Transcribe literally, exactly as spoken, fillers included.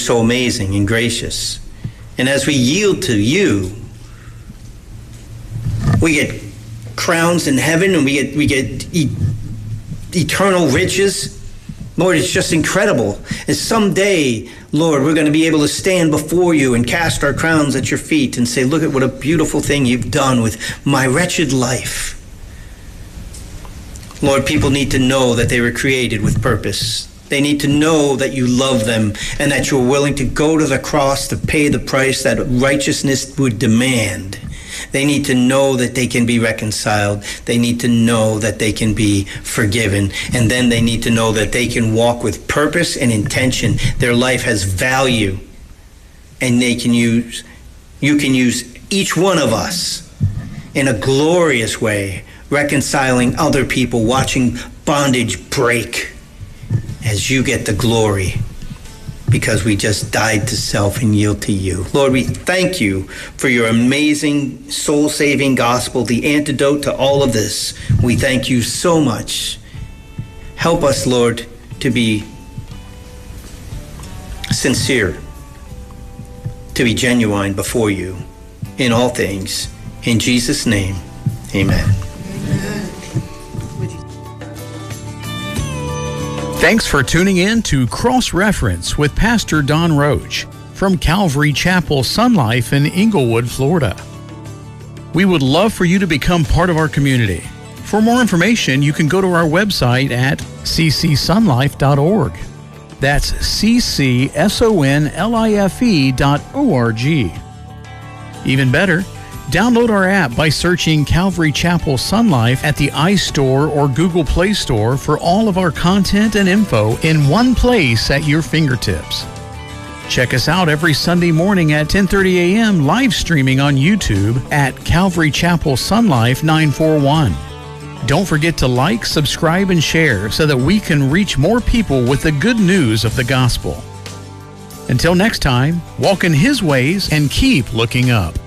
so amazing and gracious. And as we yield to you, we get crowns in heaven, and we get we get e- eternal riches. Lord, it's just incredible. And someday, Lord, we're going to be able to stand before you and cast our crowns at your feet and say, look at what a beautiful thing you've done with my wretched life. Lord, people need to know that they were created with purpose. They need to know that you love them and that you're willing to go to the cross to pay the price that righteousness would demand. They need to know that they can be reconciled. They need to know that they can be forgiven. And then they need to know that they can walk with purpose and intention. Their life has value. And they can use, you can use each one of us in a glorious way, reconciling other people, watching bondage break as you get the glory, because we just died to self and yield to you. Lord, we thank you for your amazing soul-saving gospel, the antidote to all of this. We thank you so much. Help us, Lord, to be sincere, to be genuine before you in all things. In Jesus' name, amen. Thanks for tuning in to Cross Reference with Pastor Don Roach from Calvary Chapel Sun Life in Inglewood, Florida. We would love for you to become part of our community. For more information, you can go to our website at c c sun life dot org. That's c c s o n l i f e dot o r g. Even better, download our app by searching Calvary Chapel Sun Life at the iStore or Google Play Store for all of our content and info in one place at your fingertips. Check us out every Sunday morning at ten thirty a.m. live streaming on YouTube at Calvary Chapel Sun Life nine four one. Don't forget to like, subscribe, and share so that we can reach more people with the good news of the gospel. Until next time, walk in His ways and keep looking up.